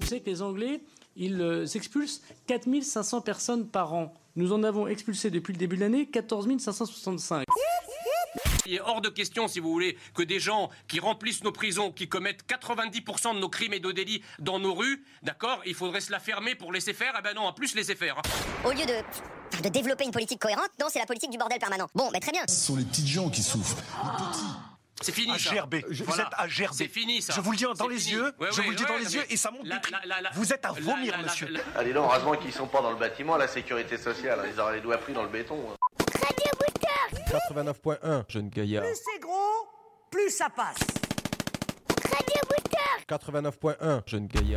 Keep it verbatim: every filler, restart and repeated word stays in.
Vous savez que les Anglais, ils euh, expulsent quatre mille cinq cents personnes par an. Nous en avons expulsé depuis le début de l'année quatorze mille cinq cent soixante-cinq. Il est hors de question, si vous voulez, que des gens qui remplissent nos prisons, qui commettent quatre-vingt-dix pour cent de nos crimes et de délits dans nos rues, d'accord, il faudrait se la fermer pour laisser faire. Eh ben non, en plus laisser faire. Au lieu de, de développer une politique cohérente, non, c'est la politique du bordel permanent. Bon, mais très bien. Ce sont les petites gens qui souffrent. Les petits. C'est fini, à ça. gerber. Vous Voilà. êtes à gerber. C'est fini, ça. Je vous le dis dans C'est les fini. yeux. Ouais, je ouais, vous le dis ouais, dans les mais yeux et ça monte la- du prix. la- la- la- Vous êtes à la- vomir, la- la- monsieur. la- Allez, non, heureusement qu'ils sont pas dans le bâtiment, la sécurité sociale. Ils auraient les doigts pris dans le béton. hein. quatre-vingt-neuf point un, jeune gaillard. Plus c'est gros, plus ça passe. quatre-vingt-neuf point un, jeune gaillard.